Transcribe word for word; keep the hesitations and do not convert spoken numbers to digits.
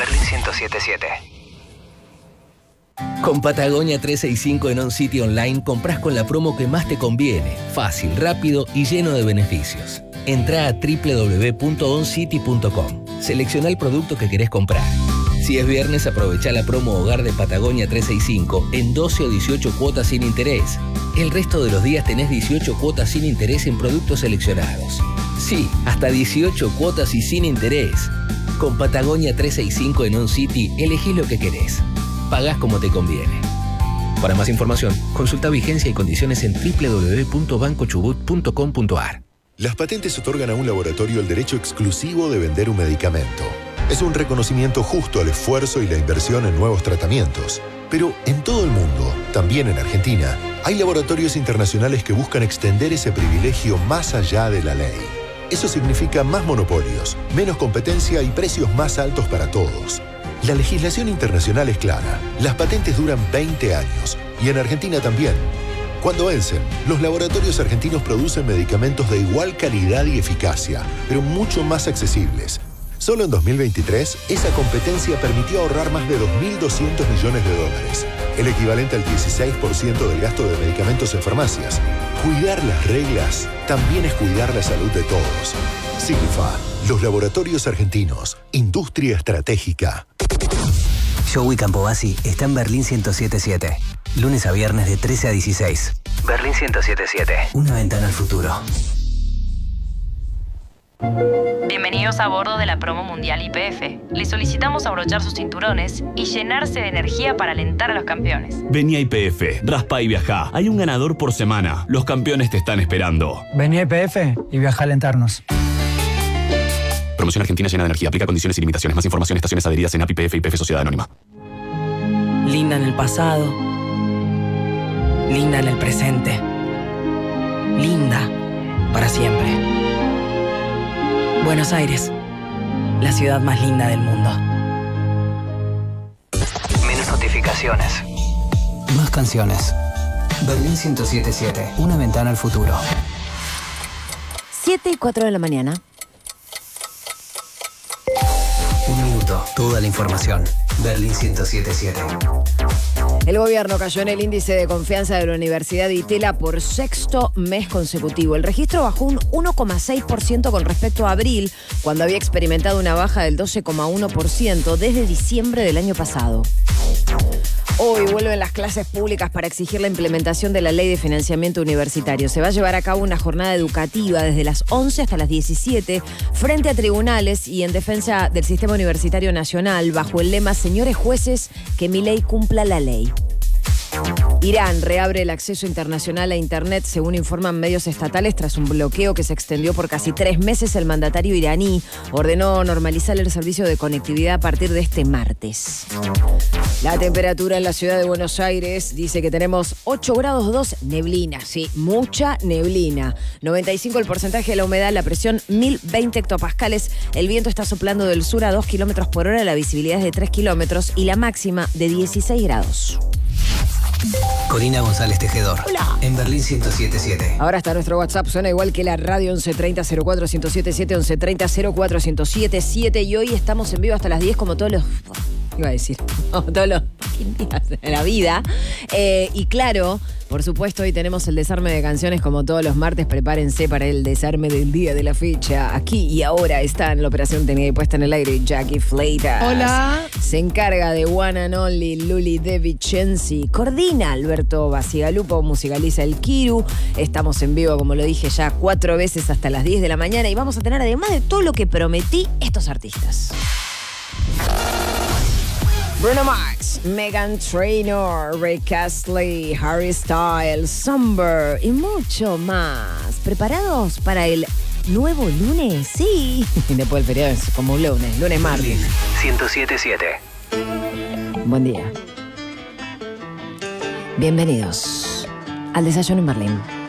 Berlín ciento siete siete. Con Patagonia trescientos sesenta y cinco en OnCity Online compras con la promo que más te conviene, fácil, rápido y lleno de beneficios. Entrá a doble u doble u doble u punto on city punto com. Selecciona el producto que querés comprar. Si es viernes, aprovechá la promo Hogar de Patagonia trescientos sesenta y cinco en doce o dieciocho cuotas sin interés. El resto de los días tenés dieciocho cuotas sin interés en productos seleccionados. Sí, hasta dieciocho cuotas y sin interés. Con Patagonia trescientos sesenta y cinco en OnCity, elegís lo que querés. Pagás como te conviene. Para más información, consulta vigencia y condiciones en doble u doble u doble u punto banco chubut punto com punto a r. Las patentes otorgan a un laboratorio el derecho exclusivo de vender un medicamento. Es un reconocimiento justo al esfuerzo y la inversión en nuevos tratamientos. Pero en todo el mundo, también en Argentina, hay laboratorios internacionales que buscan extender ese privilegio más allá de la ley. Eso significa más monopolios, menos competencia y precios más altos para todos. La legislación internacional es clara. Las patentes duran veinte años y en Argentina también. Cuando vencen, los laboratorios argentinos producen medicamentos de igual calidad y eficacia, pero mucho más accesibles. Solo en dos mil veintitrés, esa competencia permitió ahorrar más de dos mil doscientos millones de dólares, el equivalente al dieciséis por ciento del gasto de medicamentos en farmacias. Cuidar las reglas también es cuidar la salud de todos. Signifa, los laboratorios argentinos, industria estratégica. Joey Campobasi está en Berlín ciento setenta y siete. Lunes a viernes de trece a dieciséis. Berlín ciento setenta y siete. Una ventana al futuro. Bienvenidos a bordo de la promo mundial Y P F. Les solicitamos abrochar sus cinturones y llenarse de energía para alentar a los campeones. Vení a Y P F, raspa y viajá. Hay un ganador por semana. Los campeones te están esperando. Vení a Y P F y viaja a alentarnos. Promoción argentina llena de energía. Aplica condiciones y limitaciones. Más información en estaciones adheridas en A P I P F y Y P F Sociedad Anónima. Linda en el pasado. Linda en el presente. Linda para siempre. Buenos Aires, la ciudad más linda del mundo. Menos notificaciones. Más canciones. Berlín ciento setenta y siete. Una ventana al futuro. siete y cuatro de la mañana. Un minuto. Toda la información. Berlín ciento setenta y siete. El gobierno cayó en el índice de confianza de la Universidad de Itela por sexto mes consecutivo. El registro bajó un uno coma seis por ciento con respecto a abril, cuando había experimentado una baja del doce coma uno por ciento desde diciembre del año pasado. Hoy vuelven las clases públicas para exigir la implementación de la Ley de Financiamiento Universitario. Se va a llevar a cabo una jornada educativa desde las once hasta las diecisiete frente a tribunales y en defensa del sistema universitario nacional bajo el lema «Señores jueces, que mi ley cumpla la ley». Irán reabre el acceso internacional a Internet, según informan medios estatales, tras un bloqueo que se extendió por casi tres meses. El mandatario iraní ordenó normalizar el servicio de conectividad a partir de este martes. La temperatura en la ciudad de Buenos Aires dice que tenemos ocho grados dos, neblina, sí, mucha neblina. noventa y cinco el porcentaje de la humedad, la presión mil veinte hectopascales. El viento está soplando del sur a dos kilómetros por hora, la visibilidad es de tres kilómetros y la máxima de dieciséis grados. Corina González Tejedor. Hola. En Berlín ciento setenta y siete. Ahora está nuestro WhatsApp, suena igual que la radio once treinta cero cuatro ciento setenta y siete, once treinta cero cuatro ciento setenta y siete, y hoy estamos en vivo hasta las diez como todos los... Iba a decir, como todos los días de la vida. Eh, y claro, por supuesto, hoy tenemos el desarme de canciones como todos los martes. Prepárense para el desarme del día de la fecha. Aquí y ahora está en la operación técnica y puesta en el aire Jackie Fleitas. Hola. Se encarga de One and Only Luli De Vicenzi. Coordina Alberto Basigalupo, musicaliza el Kiru. Estamos en vivo, como lo dije ya, cuatro veces hasta las diez de la mañana. Y vamos a tener, además de todo lo que prometí, estos artistas. Bruno Mars, Meghan Trainor, Rick Astley, Harry Styles, Somber y mucho más. ¿Preparados para el nuevo lunes? Sí. Después del feriado es como un lunes, lunes martes. ciento setenta y siete. Buen día. Bienvenidos al Desayuno en Berlín.